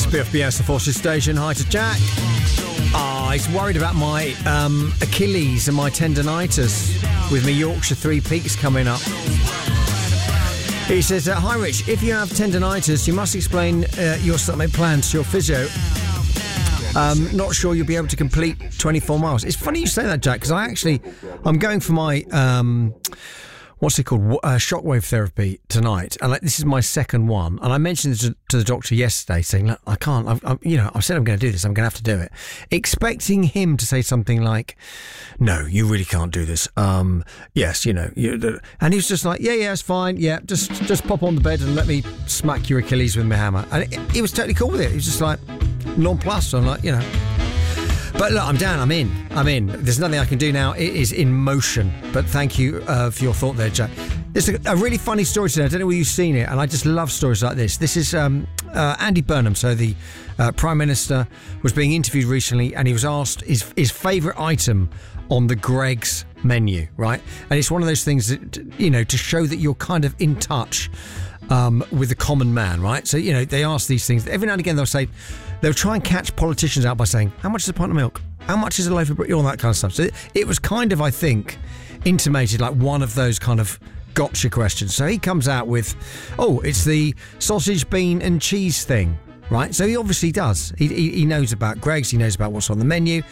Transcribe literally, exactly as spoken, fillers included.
B F B S, the Forces Station. Hi to Jack. Ah, oh, he's worried about my um, Achilles and my tendonitis with my Yorkshire Three Peaks coming up. He says, uh, hi Rich, if you have tendonitis, you must explain uh, your stomach plans to your physio. Um, not sure you'll be able to complete twenty-four miles. It's funny you say that, Jack, because I actually, I'm going for my, um, what's it called, uh, shockwave therapy tonight. And like, this is my second one. And I mentioned this to, to the doctor yesterday, saying, look, I can't, I've, I'm, you know, I've said I'm going to do this. I'm going to have to do it. Expecting him to say something like, no, you really can't do this. Um, yes, you know. You, and he was just like, yeah, yeah, it's fine. Yeah, just just pop on the bed and let me smack your Achilles with my hammer. And it, he was totally cool with it. He was just like, nonplussed. I'm like, you know. But look, I'm down. I'm in. I'm in. There's nothing I can do now. It is in motion. But thank you uh, for your thought there, Jack. There's a, a really funny story today. I don't know whether you've seen it, and I just love stories like this. This is um, uh, Andy Burnham, so the uh, Prime Minister, was being interviewed recently, and he was asked his, his favourite item on the Greggs menu, right? And it's one of those things that, you know, to show that you're kind of in touch um, with the common man, right? So, you know, they ask these things. Every now and again, they'll say, they'll try and catch politicians out by saying, how much is a pint of milk? How much is a loaf of bread? All that kind of stuff. So it, it was kind of, I think, intimated like one of those kind of gotcha questions. So he comes out with, oh, it's the sausage, bean and cheese thing, right? So he obviously does. He, he, he knows about Greggs. He knows about what's on the menu.